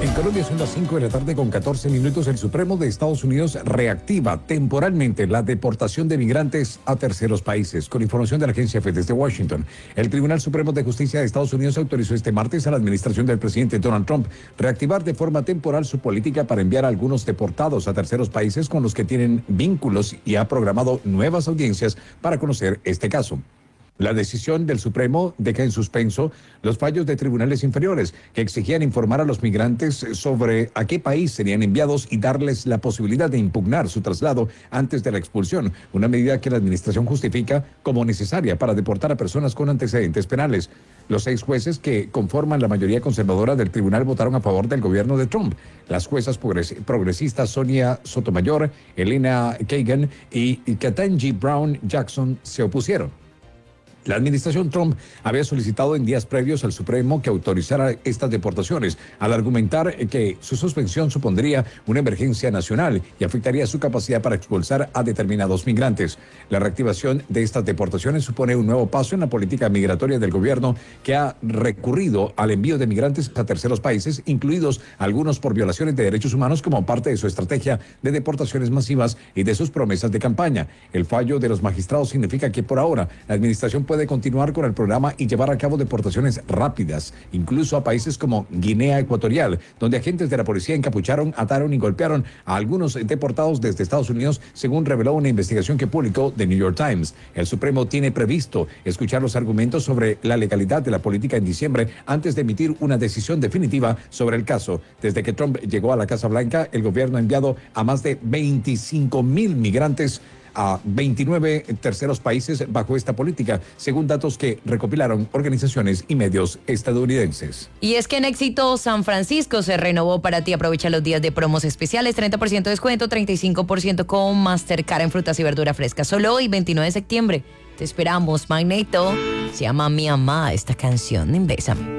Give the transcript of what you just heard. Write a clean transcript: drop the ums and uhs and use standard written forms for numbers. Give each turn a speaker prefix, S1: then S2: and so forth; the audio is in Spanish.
S1: En Colombia son las 5 de la tarde con 14 minutos. El Supremo de Estados Unidos reactiva temporalmente la deportación de migrantes a terceros países. Con información de la agencia FE desde Washington, el Tribunal Supremo de Justicia de Estados Unidos autorizó este martes a la administración del presidente Donald Trump reactivar de forma temporal su política para enviar a algunos deportados a terceros países con los que tienen vínculos y ha programado nuevas audiencias para conocer este caso. La decisión del Supremo deja en suspenso los fallos de tribunales inferiores que exigían informar a los migrantes sobre a qué país serían enviados y darles la posibilidad de impugnar su traslado antes de la expulsión, una medida que la administración justifica como necesaria para deportar a personas con antecedentes penales. Los 6 jueces que conforman la mayoría conservadora del tribunal votaron a favor del gobierno de Trump. Las juezas progresistas Sonia Sotomayor, Elena Kagan y Ketanji Brown Jackson se opusieron. La administración Trump había solicitado en días previos al Supremo que autorizara estas deportaciones, al argumentar que su suspensión supondría una emergencia nacional y afectaría su capacidad para expulsar a determinados migrantes. La reactivación de estas deportaciones supone un nuevo paso en la política migratoria del gobierno, que ha recurrido al envío de migrantes a terceros países, incluidos algunos por violaciones de derechos humanos, como parte de su estrategia de deportaciones masivas y de sus promesas de campaña. El fallo de los magistrados significa que por ahora la administración puede continuar con el programa y llevar a cabo deportaciones rápidas, incluso a países como Guinea Ecuatorial, donde agentes de la policía encapucharon, ataron y golpearon a algunos deportados desde Estados Unidos, según reveló una investigación que publicó The New York Times. El Supremo tiene previsto escuchar los argumentos sobre la legalidad de la política en diciembre antes de emitir una decisión definitiva sobre el caso. Desde que Trump llegó a la Casa Blanca, el gobierno ha enviado a más de 25,000 migrantes a 29 terceros países bajo esta política, según datos que recopilaron organizaciones y medios estadounidenses.
S2: Y es que en Éxito San Francisco se renovó para ti. Aprovecha los días de promos especiales, 30% de descuento, 35% con Mastercard en frutas y verduras frescas. Solo hoy, 29 de septiembre. Te esperamos, Magneto. Se llama Mi Amá esta canción. Bésame.